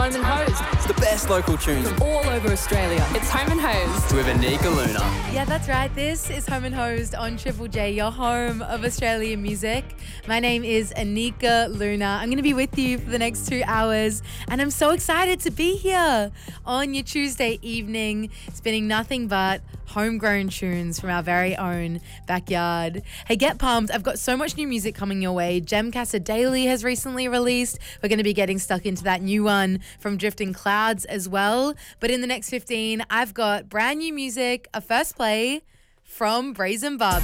Home and Hosed. It's the best local tunes All over Australia. It's Home and Hosed. with Anika Luna. Yeah, that's right. This is Home and Hosed on Triple J, your home of Australian music. My name is Anika Luna. I'm going to be with you for the next 2 hours, and I'm so excited to be here on your Tuesday evening, spinning nothing but homegrown tunes from our very own backyard. Hey, get pumped. I've got so much new music coming your way. Jem Casa Daily has recently released. We're going to be getting stuck into that new one from Drifting Clouds as well. But in the next 15, I've got brand new music, a first play from Brazen Barbie.